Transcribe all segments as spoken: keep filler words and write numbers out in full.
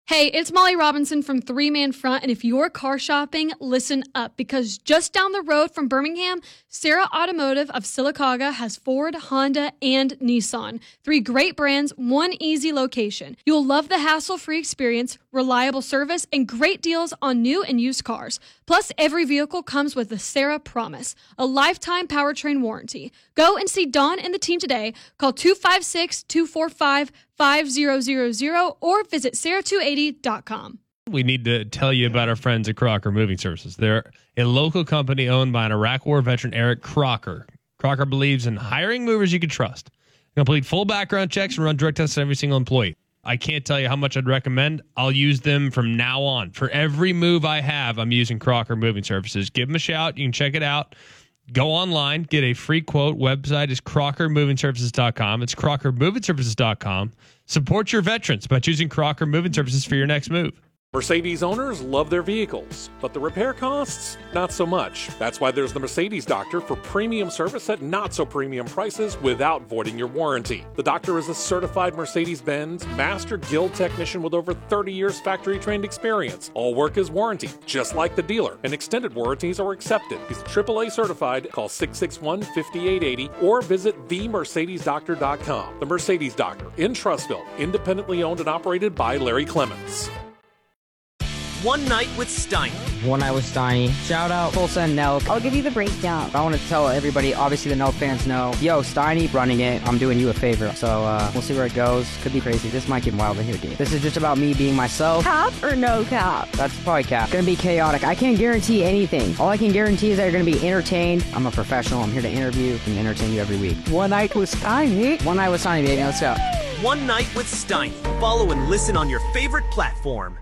Hey, it's Molly Robinson from Three Man Front, and if you're car shopping, listen up, because just down the road from Birmingham, Sarah Automotive of Sylacauga has Ford, Honda, and Nissan. Three great brands, one easy location. You'll love the hassle-free experience, reliable service, and great deals on new and used cars. Plus, every vehicle comes with the Sarah Promise, a lifetime powertrain warranty. Go and see Dawn and the team today. Call two five six, two four five, five zero zero zero or visit sarah two eighty dot com. We need to tell you about our friends at Crocker Moving Services. They're a local company owned by an Iraq War veteran, Eric Crocker. Crocker believes in hiring movers you can trust. Complete full background checks and run direct tests on every single employee. I can't tell you how much I'd recommend. I'll use them from now on. For every move I have, I'm using Crocker Moving Services. Give them a shout. You can check it out. Go online, get a free quote. Website is crocker moving services dot com. It's crocker moving services dot com. Support your veterans by choosing Crocker Moving Services for your next move. Mercedes owners love their vehicles, but the repair costs, not so much. That's why there's the Mercedes Doctor for premium service at not so premium prices without voiding your warranty. The Doctor is a certified Mercedes-Benz Master Guild technician with over thirty years factory trained experience. All work is warranted, just like the dealer, and extended warranties are accepted. He's triple A certified. Call six six one, five eight eight zero or visit the mercedes doctor dot com. The Mercedes Doctor in Trussville, independently owned and operated by Larry Clements. One Night with Steiny. One Night with Steiny. Shout out Tulsa and Nelk. I'll give you the breakdown. I want to tell everybody, obviously the Nelk fans know, yo, Steiny running it. I'm doing you a favor. So uh, we'll see where it goes. Could be crazy. This might get wild in here, dude. This is just about me being myself. Cap or no cap? That's probably cap. Gonna be chaotic. I can't guarantee anything. All I can guarantee is that you're gonna be entertained. I'm a professional. I'm here to interview and entertain you every week. One Night with Steiny. One Night with Steiny, baby. Let's go. One Night with Steiny. Follow and listen on your favorite platform.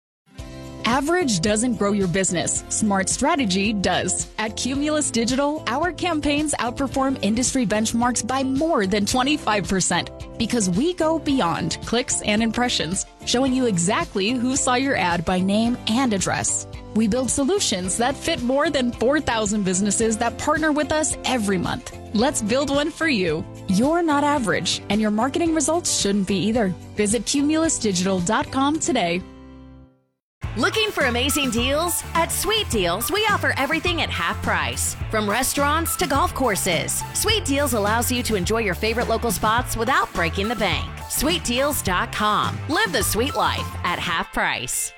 Average doesn't grow your business. Smart strategy does. At Cumulus Digital, our campaigns outperform industry benchmarks by more than twenty-five percent because we go beyond clicks and impressions, showing you exactly who saw your ad by name and address. We build solutions that fit more than four thousand businesses that partner with us every month. Let's build one for you. You're not average, and your marketing results shouldn't be either. Visit cumulus digital dot com today. Looking for amazing deals? At Sweet Deals, we offer everything at half price. From restaurants to golf courses, Sweet Deals allows you to enjoy your favorite local spots without breaking the bank. sweet deals dot com. Live the sweet life at half price.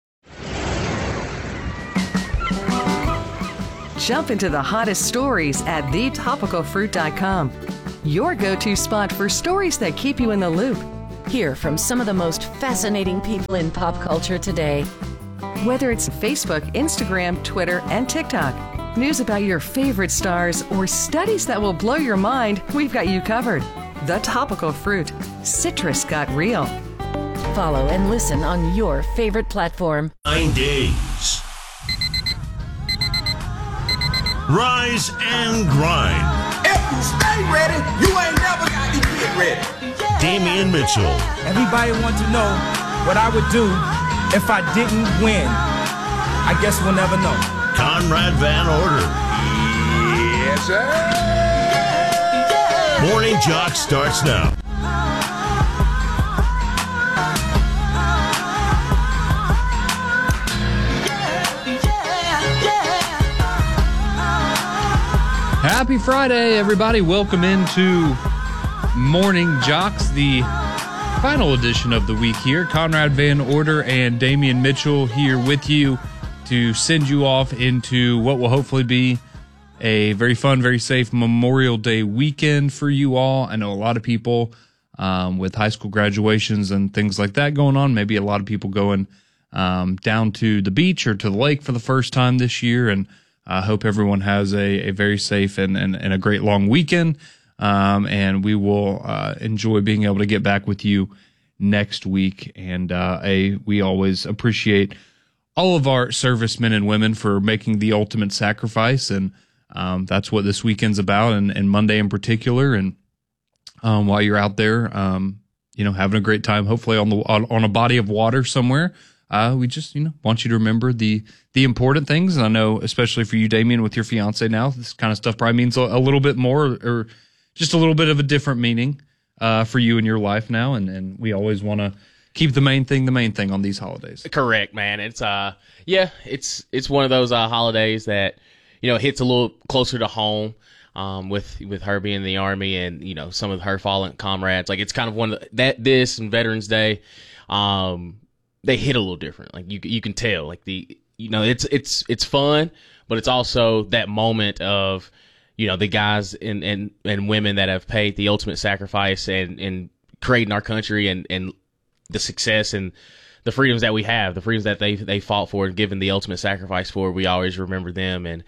Jump into the hottest stories at the topical fruit dot com. Your go-to spot for stories that keep you in the loop. Hear from some of the most fascinating people in pop culture today. Whether it's Facebook, Instagram, Twitter, and TikTok, news about your favorite stars, or studies that will blow your mind, we've got you covered. The Topical Fruit. Citrus got real. Follow and listen on your favorite platform. Nine days. Rise and grind. If you stay ready, you ain't never got to get ready. Damian Mitchell. Everybody wants to know what I would do if I didn't win. I guess we'll never know. Conrad Van Order. Yes, sir. Morning Jock starts now. Happy Friday, everybody. Welcome into Morning Jocks, the final edition of the week here. Conrad Van Order and Damian Mitchell here with you to send you off into what will hopefully be a very fun, very safe Memorial Day weekend for you all. I know a lot of people um, with high school graduations and things like that going on. Maybe a lot of people going um, down to the beach or to the lake for the first time this year. And I hope everyone has a, a very safe and, and, and a great long weekend. Um, and we will uh, enjoy being able to get back with you next week. And uh, a we always appreciate all of our servicemen and women for making the ultimate sacrifice. And um, that's what this weekend's about, and, and Monday in particular. And um, while you're out there, um, you know, having a great time, hopefully on the on, on a body of water somewhere, uh, we just, you know, want you to remember the the important things. And I know, especially for you, Damian, with your fiance now, this kind of stuff probably means a, a little bit more, or just a little bit of a different meaning uh, for you in your life now. And, and we always want to keep the main thing the main thing on these holidays. Correct, man. It's uh, yeah, it's it's one of those uh, holidays that you know hits a little closer to home. Um, with with her being in the Army and you know some of her fallen comrades, like it's kind of one of the, that this and Veterans Day, um, they hit a little different. Like you you can tell, like the you know it's it's it's fun, but it's also that moment of you know the guys and and, and women that have paid the ultimate sacrifice and and creating our country and and the success and the freedoms that we have, the freedoms that they they fought for and given the ultimate sacrifice for. We always remember them. And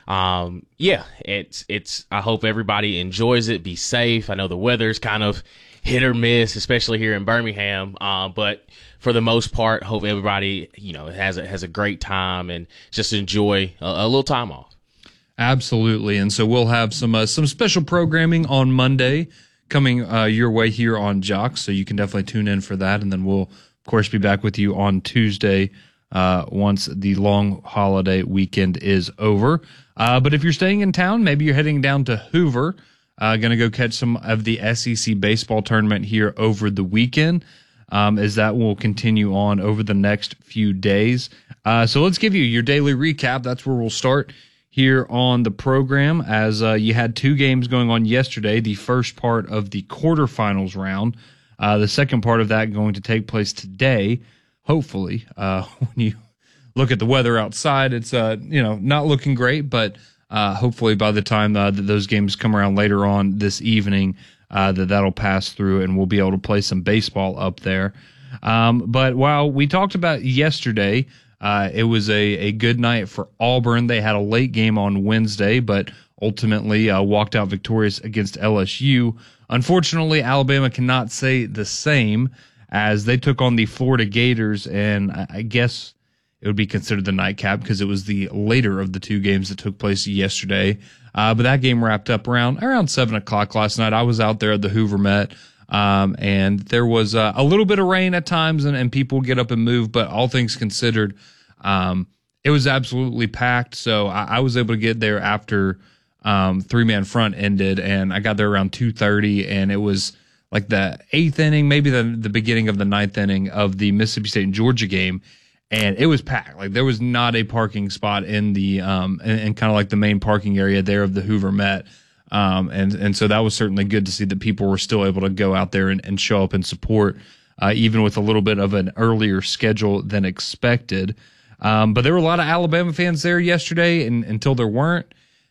Um, yeah, it's, it's, I hope everybody enjoys it, be safe. I know the weather's kind of hit or miss, especially here in Birmingham. Uh, but for the most part, hope everybody, you know, has a, has a great time and just enjoy a, a little time off. Absolutely. And so we'll have some, uh, some special programming on Monday coming, uh, your way here on Jocks. So you can definitely tune in for that. And then we'll, of course, be back with you on Tuesday, uh, once the long holiday weekend is over. Uh, but if you're staying in town, maybe you're heading down to Hoover, uh, going to go catch some of the S E C baseball tournament here over the weekend, um, as that will continue on over the next few days. Uh, so let's give you your daily recap. That's where we'll start here on the program, as uh, you had two games going on yesterday, the first part of the quarterfinals round. Uh, the second part of that going to take place today, hopefully, uh, when you look at the weather outside. It's, uh, you know, not looking great, but uh, hopefully by the time uh, that those games come around later on this evening, uh, that that'll pass through and we'll be able to play some baseball up there. Um, but while we talked about yesterday, uh, it was a, a good night for Auburn. They had a late game on Wednesday, but ultimately uh, walked out victorious against L S U. Unfortunately, Alabama cannot say the same, as they took on the Florida Gators, and I, I guess it would be considered the nightcap because it was the later of the two games that took place yesterday. Uh, but that game wrapped up around around seven o'clock last night. I was out there at the Hoover Met, um, and there was uh, a little bit of rain at times, and, and people get up and move. But all things considered, um, it was absolutely packed. So I, I was able to get there after um, three-man front ended, and I got there around two thirty, and it was like the eighth inning, maybe the, the beginning of the ninth inning of the Mississippi State and Georgia game. And it was packed. Like there was not a parking spot in the um and, and kind of like the main parking area there of the Hoover Met. Um and and so that was certainly good to see that people were still able to go out there and, and show up and support, uh, even with a little bit of an earlier schedule than expected. Um, but there were a lot of Alabama fans there yesterday, and until there weren't.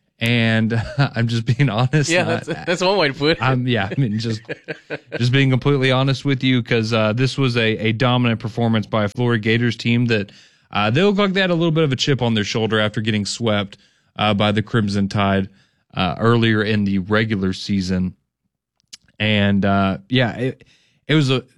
And I'm just being honest. Yeah, that's, I, that's one way to put it. I'm, yeah, I mean, just just being completely honest with you, because uh, this was a, a dominant performance by a Florida Gators team that uh, they look like they had a little bit of a chip on their shoulder after getting swept uh, by the Crimson Tide uh, earlier in the regular season. And uh, yeah, it, it was a,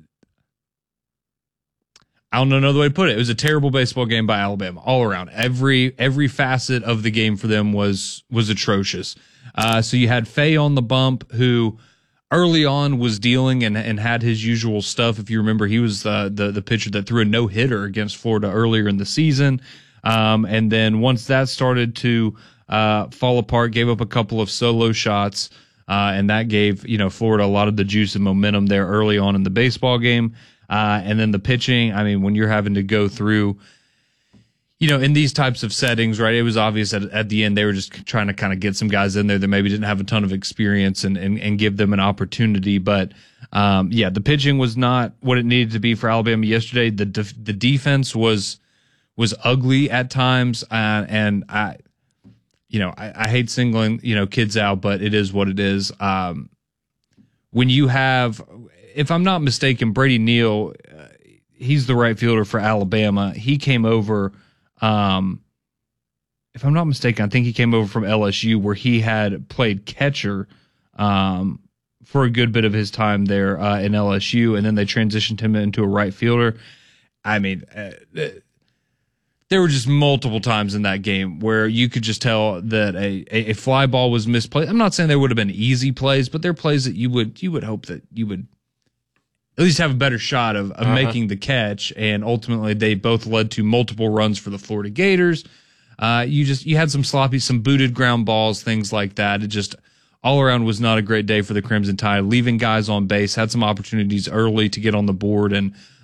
I don't know another way to put it. It was a terrible baseball game by Alabama all around. Every every facet of the game for them was was atrocious. Uh, so you had Faye on the bump, who early on was dealing and, and had his usual stuff. If you remember, he was the the, the pitcher that threw a no hitter against Florida earlier in the season. Um, and then once that started to uh, fall apart, gave up a couple of solo shots, uh, and that gave you know Florida a lot of the juice and momentum there early on in the baseball game. Uh, and then the pitching, I mean, when you're having to go through, you know, in these types of settings, right, it was obvious that at the end they were just trying to kind of get some guys in there that maybe didn't have a ton of experience and, and, and give them an opportunity. But, um, yeah, the pitching was not what it needed to be for Alabama yesterday. The def- the defense was was ugly at times, uh, and I, you know, I, I hate singling, you know, kids out, but it is what it is. Um, when you have... If I'm not mistaken, Brady Neal, uh, he's the right fielder for Alabama. He came over, um, if I'm not mistaken, I think he came over from L S U, where he had played catcher um, for a good bit of his time there uh, in L S U, and then they transitioned him into a right fielder. I mean, uh, there were just multiple times in that game where you could just tell that a, a, a fly ball was misplaced. I'm not saying there would have been easy plays, but there are plays that you would you would hope that you would at least have a better shot of, of uh-huh. making the catch, and ultimately they both led to multiple runs for the Florida Gators. Uh, you just you had some sloppy, some booted ground balls, things like that. It just all around was not a great day for the Crimson Tide, leaving guys on base, had some opportunities early to get on the board, and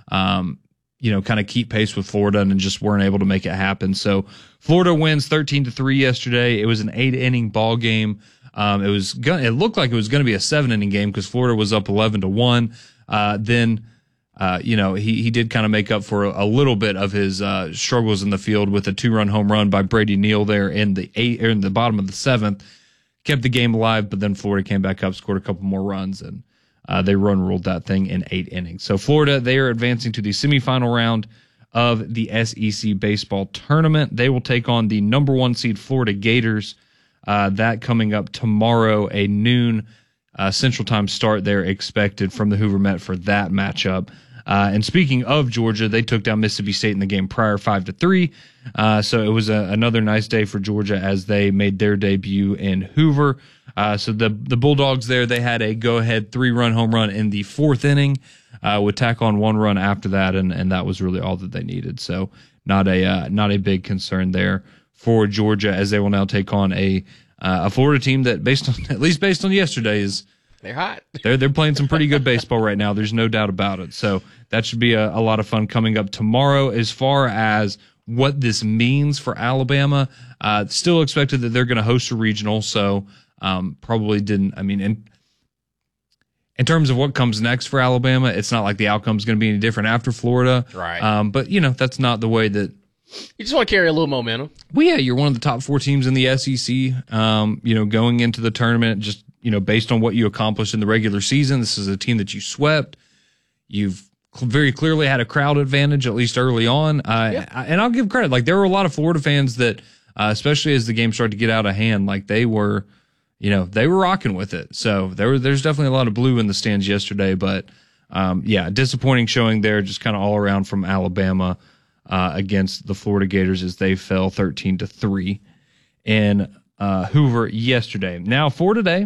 um, you know, kind of keep pace with Florida and just weren't able to make it happen. So Florida wins thirteen to three yesterday. It was an eight inning ball game. Um, it was gonna, it looked like it was going to be a seven inning game because Florida was up eleven to one. Uh, then, uh, you know, he, he did kind of make up for a, a little bit of his, uh, struggles in the field with a two run home run by Brady Neal there in the eight, or in the bottom of the seventh, kept the game alive, but then Florida came back up, scored a couple more runs, and Uh, they run ruled that thing in eight innings. So Florida, they are advancing to the semifinal round of the S E C baseball tournament. They will take on the number one seed Florida Gators. Uh, that coming up tomorrow, a noon uh, Central Time start there expected from the Hoover Met for that matchup. Uh, and speaking of Georgia, they took down Mississippi State in the game prior, five to three. Uh, so it was a, another nice day for Georgia as they made their debut in Hoover. Uh, so the the Bulldogs there, they had a go-ahead three-run home run in the fourth inning, uh, would tack on one run after that, and, and that was really all that they needed. So not a uh, not a big concern there for Georgia as they will now take on a uh, a Florida team that, based on at least based on yesterday, is they're hot. They're they're playing some pretty good baseball right now. There's no doubt about it. So that should be a, a lot of fun coming up tomorrow. As far as what this means for Alabama, uh, still expected that they're going to host a regional. So um, probably didn't. I mean, in in terms of what comes next for Alabama, it's not like the outcome's going to be any different after Florida. Right. Um, but you know, that's not the way that. You just want to carry a little momentum. Well, yeah, you're one of the top four teams in the S E C. Um, you know, going into the tournament, just you know, based on what you accomplished in the regular season, this is a team that you swept. You've very clearly had a crowd advantage, at least early on. Uh, yeah. And I'll give credit. Like, there were a lot of Florida fans that, uh, especially as the game started to get out of hand, like they were, you know, they were rocking with it. So there were, there's definitely a lot of blue in the stands yesterday. But, um, yeah, disappointing showing there just kind of all around from Alabama uh, against the Florida Gators as they fell thirteen to three in uh, Hoover yesterday. Now, for today,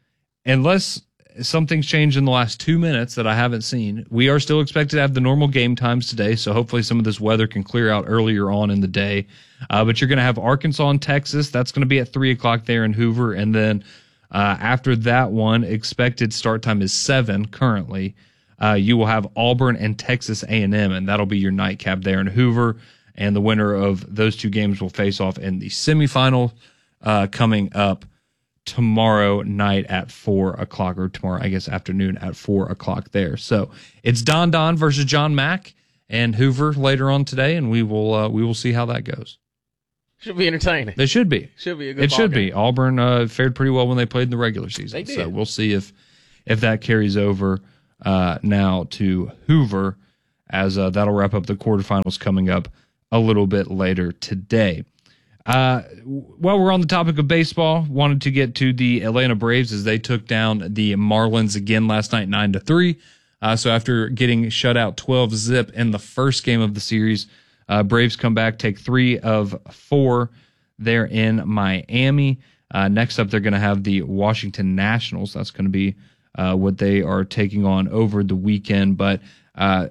unless something's changed in the last two minutes that I haven't seen, we are still expected to have the normal game times today. So hopefully some of this weather can clear out earlier on in the day. Uh, but you're going to have Arkansas and Texas. That's going to be at three o'clock there in Hoover. And then uh, after that one, expected start time is seven currently. Uh, you will have Auburn and Texas A and M, and that'll be your nightcap there in Hoover. And the winner of those two games will face off in the semifinal uh, coming up tomorrow night at four o'clock, or tomorrow, I guess, afternoon at four o'clock there. So it's Don Don versus John Mack and Hoover later on today, and we will uh, we will see how that goes. Should be entertaining. They should be. Should be a good It should game. be. Auburn uh, fared pretty well when they played in the regular season. They did. So we'll see if if that carries over uh, now to Hoover, as uh, that'll wrap up the quarterfinals coming up a little bit later today. Uh, while we're on the topic of baseball, wanted to get to the Atlanta Braves as they took down the Marlins again last night, nine to three. Uh, so after getting shut out twelve zip in the first game of the series, uh, Braves come back, take three of four there in Miami. Uh, next up, they're going to have the Washington Nationals. That's going to be uh, what they are taking on over the weekend. But uh,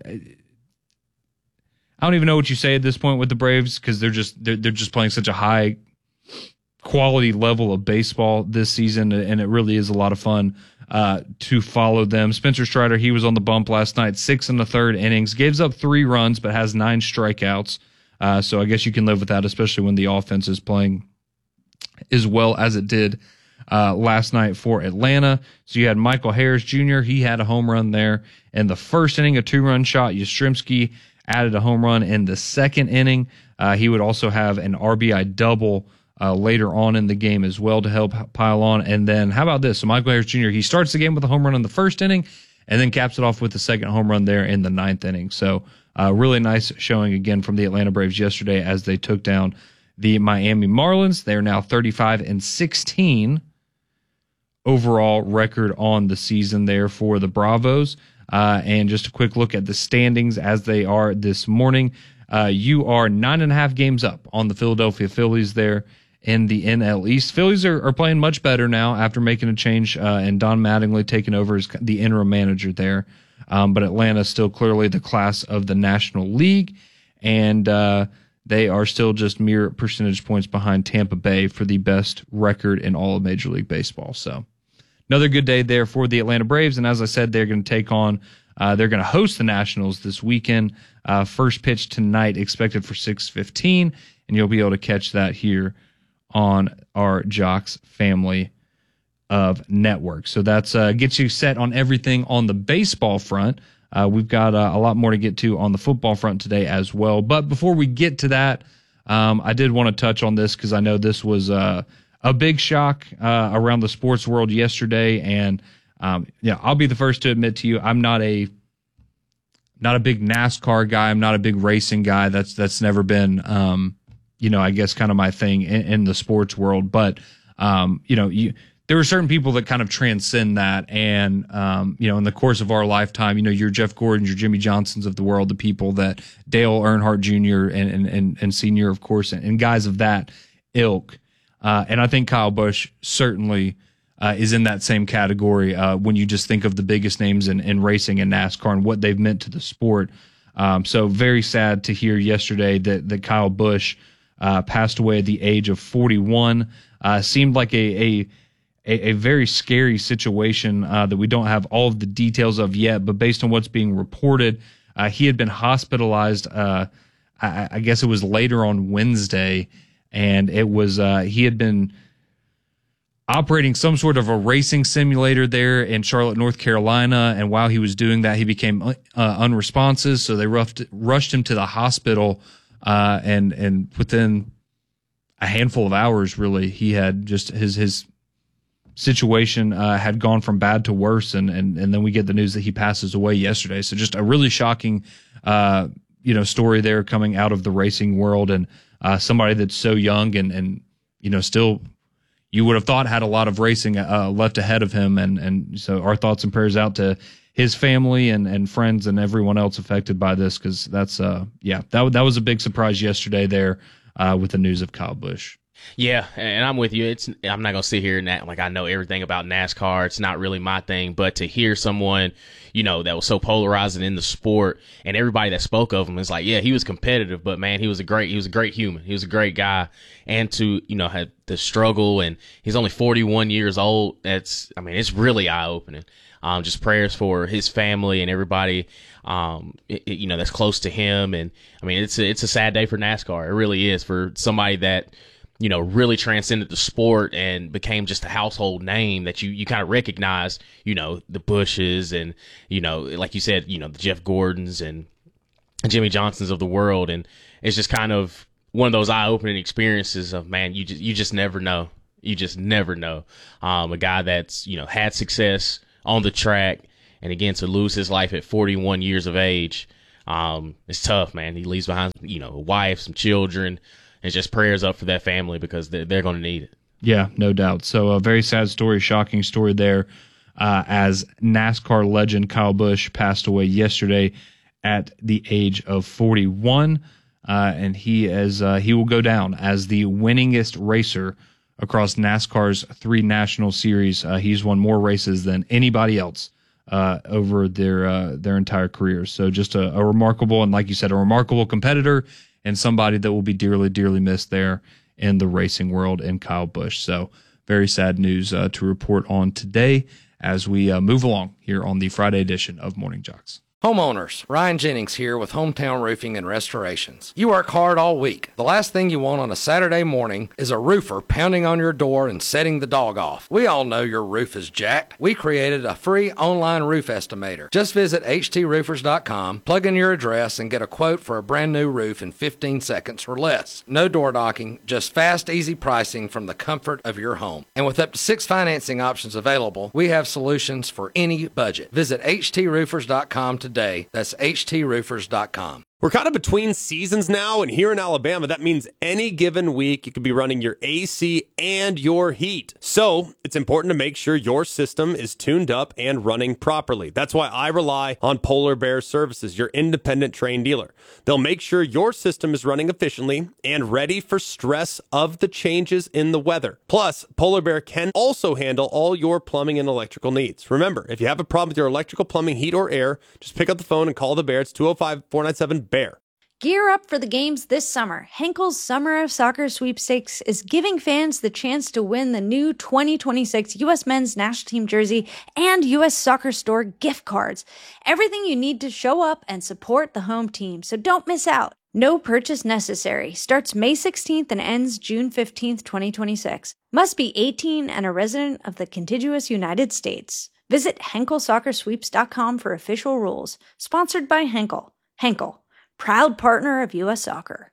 I don't even know what you say at this point with the Braves, because they're just they're, they're just playing such a high quality level of baseball this season, and it really is a lot of fun uh, to follow them. Spencer Strider, he was on the bump last night, six in the third innings, gives up three runs but has nine strikeouts. Uh, so I guess you can live with that, especially when the offense is playing as well as it did uh, last night for Atlanta. So you had Michael Harris Junior He had a home run there in the first inning, a two-run shot. Yastrzemski added a home run in the second inning. Uh, he would also have an R B I double uh, later on in the game as well to help pile on. And then how about this? So Michael Harris Junior, he starts the game with a home run in the first inning and then caps it off with the second home run there in the ninth inning. So uh, really nice showing again from the Atlanta Braves yesterday as they took down the Miami Marlins. They're now thirty-five and sixteen overall record on the season there for the Bravos. Uh, and just a quick look at the standings as they are this morning. Uh, you are nine and a half games up on the Philadelphia Phillies there in the N L East. Phillies are, are playing much better now after making a change uh, and Don Mattingly taking over as the interim manager there. Um, but Atlanta still clearly the class of the National League, and uh, they are still just mere percentage points behind Tampa Bay for the best record in all of Major League Baseball. So another good day there for the Atlanta Braves, and as I said, they're going to take on Uh, they're going to host the Nationals this weekend. Uh, first pitch tonight expected for six fifteen, and you'll be able to catch that here on our Jocks family of networks. So that's uh, gets you set on everything on the baseball front. Uh, we've got uh, a lot more to get to on the football front today as well. But before we get to that, um, I did want to touch on this because I know this was uh, a big shock uh, around the sports world yesterday. And um, yeah, I'll be the first to admit to you, I'm not a not a big NASCAR guy. I'm not a big racing guy. That's that's never been, um, you know, I guess kind of my thing in, in the sports world. But um, you know, you. There are certain people that kind of transcend that. And, um, you know, in the course of our lifetime, you know, your Jeff Gordons, your Jimmy Johnsons of the world, the people that Dale Earnhardt Junior and, and, and, and Senior, of course, and, and guys of that ilk. Uh, and I think Kyle Busch certainly uh, is in that same category uh, when you just think of the biggest names in, in racing and NASCAR and what they've meant to the sport. Um, so very sad to hear yesterday that, that Kyle Busch uh, passed away at the age of forty-one. Uh, seemed like a, a A, a very scary situation uh, that we don't have all of the details of yet, but based on what's being reported, uh, he had been hospitalized. Uh, I, I guess it was later on Wednesday, and it was uh, he had been operating some sort of a racing simulator there in Charlotte, North Carolina. And while he was doing that, he became uh, unresponsive. So they rushed rushed him to the hospital, uh, and and within a handful of hours, really, he had just his his. situation uh, had gone from bad to worse, and, and and then we get the news that he passes away yesterday. So just a really shocking, uh, you know, story there coming out of the racing world, and uh, somebody that's so young and and you know still you would have thought had a lot of racing uh, left ahead of him, and and so our thoughts and prayers out to his family and and friends and everyone else affected by this, because that's uh yeah that that was a big surprise yesterday there uh, with the news of Kyle Busch. Yeah, and I'm with you. It's I'm not gonna sit here and act like I know everything about NASCAR. It's not really my thing. But to hear someone, you know, that was so polarizing in the sport, and everybody that spoke of him is like, yeah, he was competitive, but man, he was a great, he was a great human. He was a great guy. And to, you know, have the struggle, and he's only forty-one years old. That's, I mean, it's really eye opening. Um, just prayers for his family and everybody, um, it, it, you know, that's close to him. And I mean, it's a, it's a sad day for NASCAR. It really is, for somebody that, you know, really transcended the sport and became just a household name that you, you kind of recognize, you know, the Bushes and, you know, like you said, you know, the Jeff Gordons and Jimmy Johnsons of the world. And it's just kind of one of those eye-opening experiences of, man, you just, you just never know. You just never know. Um, a guy that's, you know, had success on the track, and again, to lose his life at forty-one years of age, um, it's tough, man. He leaves behind, you know, a wife, some children. It's just prayers up for that family, because they're, they're going to need it. Yeah, no doubt. So a very sad story, shocking story there, uh, as NASCAR legend Kyle Busch passed away yesterday at the age of forty-one. Uh, and he is uh, he will go down as the winningest racer across NASCAR's three national series. Uh, he's won more races than anybody else uh, over their uh, their entire career. So just a, a remarkable, and like you said, a remarkable competitor, and somebody that will be dearly, dearly missed there in the racing world in Kyle Busch. So very sad news uh, to report on today as we uh, move along here on the Friday edition of Morning Jocks. Homeowners, Ryan Jennings here with Hometown Roofing and Restorations. You work hard all week. The last thing you want on a Saturday morning is a roofer pounding on your door and setting the dog off. We all know your roof is jacked. We created a free online roof estimator. Just visit H T roofers dot com, plug in your address, and get a quote for a brand new roof in fifteen seconds or less. No door knocking, just fast, easy pricing from the comfort of your home. And with up to six financing options available, we have solutions for any budget. Visit H T roofers dot com today. Today. That's H T roofers dot com. We're kind of between seasons now, and here in Alabama, that means any given week you could be running your A C and your heat. So it's important to make sure your system is tuned up and running properly. That's why I rely on Polar Bear Services, your independent trained dealer. They'll make sure your system is running efficiently and ready for stress of the changes in the weather. Plus, Polar Bear can also handle all your plumbing and electrical needs. Remember, if you have a problem with your electrical, plumbing, heat, or air, just pick up the phone and call the Bear. It's two oh five, four nine seven, B E A R. Gear up for the games this summer. Henkel's Summer of Soccer Sweepstakes is giving fans the chance to win the new twenty twenty-six U S Men's National Team jersey and U S Soccer Store gift cards. Everything you need to show up and support the home team, so don't miss out. No purchase necessary. Starts May sixteenth and ends June fifteenth, twenty twenty-six. Must be eighteen and a resident of the contiguous United States. Visit Henkel Soccer Sweeps dot com for official rules. Sponsored by Henkel. Henkel, proud partner of U S Soccer.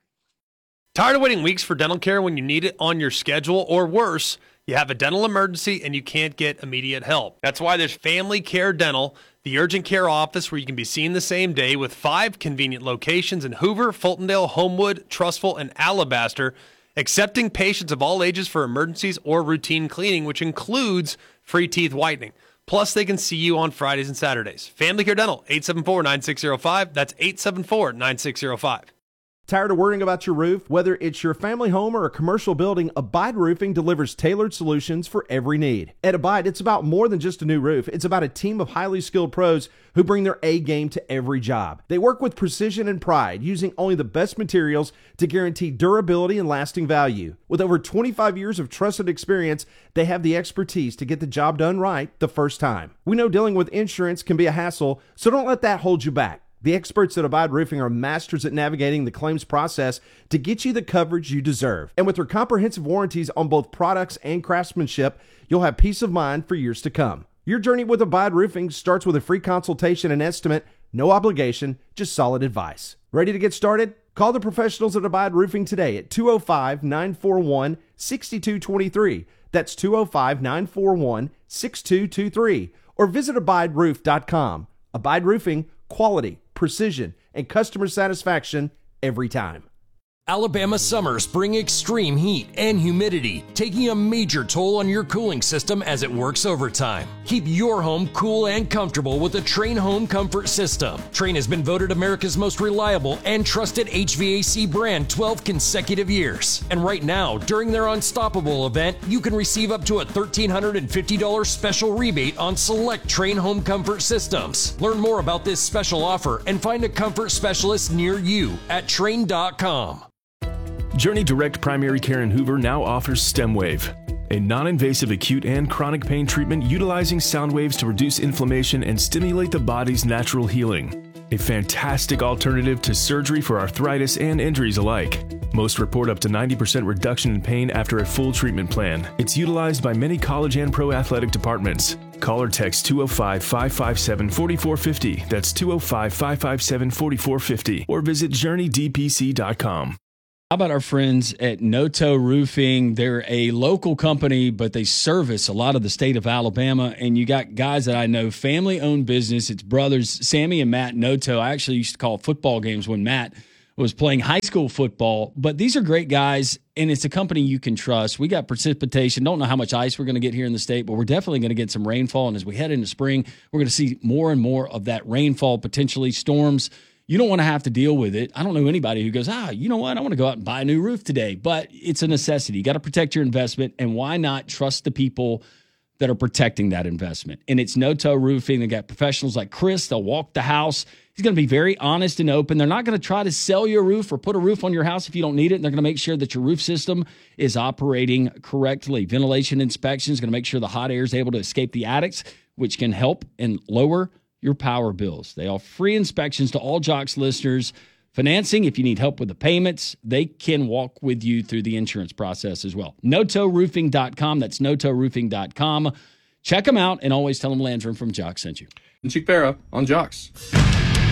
Tired of waiting weeks for dental care when you need it on your schedule, or worse, you have a dental emergency and you can't get immediate help? That's why there's Family Care Dental, the urgent care office where you can be seen the same day, with five convenient locations in Hoover, Fultondale, Homewood, Trussville, and Alabaster, accepting patients of all ages for emergencies or routine cleaning, which includes free teeth whitening. Plus, they can see you on Fridays and Saturdays. Family Care Dental, eight seven four, nine six zero five. That's eight seven four, nine six zero five. Tired of worrying about your roof? Whether it's your family home or a commercial building, Abide Roofing delivers tailored solutions for every need. At Abide, it's about more than just a new roof. It's about a team of highly skilled pros who bring their A game to every job. They work with precision and pride, using only the best materials to guarantee durability and lasting value. With over twenty-five years of trusted experience, they have the expertise to get the job done right the first time. We know dealing with insurance can be a hassle, so don't let that hold you back. The experts at Abide Roofing are masters at navigating the claims process to get you the coverage you deserve. And with their comprehensive warranties on both products and craftsmanship, you'll have peace of mind for years to come. Your journey with Abide Roofing starts with a free consultation and estimate, no obligation, just solid advice. Ready to get started? Call the professionals at Abide Roofing today at two oh five, nine four one, six two two three. That's two oh five, nine four one, six two two three. Or visit abide roof dot com. Abide Roofing, quality, precision, and customer satisfaction every time. Alabama summers bring extreme heat and humidity, taking a major toll on your cooling system as it works overtime. Keep your home cool and comfortable with the Trane Home Comfort System. Trane has been voted America's most reliable and trusted H V A C brand twelve consecutive years. And right now, during their Unstoppable event, you can receive up to a one thousand three hundred fifty dollars special rebate on select Trane Home Comfort systems. Learn more about this special offer and find a comfort specialist near you at Trane dot com. Journey Direct Primary Care in Hoover now offers StemWave, a non-invasive acute and chronic pain treatment utilizing sound waves to reduce inflammation and stimulate the body's natural healing. A fantastic alternative to surgery for arthritis and injuries alike. Most report up to ninety percent reduction in pain after a full treatment plan. It's utilized by many college and pro athletic departments. Call or text two oh five, five five seven, four four five oh. That's two oh five, five five seven, four four five oh. Or visit journey d p c dot com. How about our friends at Noto Roofing? They're a local company, but they service a lot of the state of Alabama. And you got guys that I know, family-owned business. It's brothers, Sammy and Matt Noto. I actually used to call football games when Matt was playing high school football. But these are great guys, and it's a company you can trust. We got precipitation. Don't know how much ice we're going to get here in the state, but we're definitely going to get some rainfall. And as we head into spring, we're going to see more and more of that rainfall, potentially storms. You don't want to have to deal with it. I don't know anybody who goes, ah, you know what? I want to go out and buy a new roof today. But it's a necessity. You got to protect your investment. And why not trust the people that are protecting that investment? And it's Noto Roofing. They got professionals like Chris. They'll walk the house. He's going to be very honest and open. They're not going to try to sell you a roof or put a roof on your house if you don't need it. And they're going to make sure that your roof system is operating correctly. Ventilation inspection is going to make sure the hot air is able to escape the attics, which can help and lower your power bills. They offer free inspections to all Jocks listeners. Financing, if you need help with the payments, they can walk with you through the insurance process as well. Noto Roofing dot com. That's Noto Roofing dot com. Check them out and always tell them Landrum from Jocks sent you. And Chick Farah on Jocks.